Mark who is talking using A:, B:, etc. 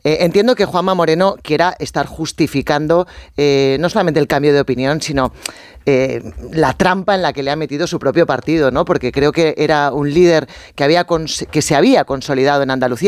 A: Entiendo que Juanma Moreno quiera estar justificando no solamente el cambio de opinión, sino la trampa en la que le ha metido su propio partido, ¿no? Porque creo que era un líder que se había consolidado en Andalucía.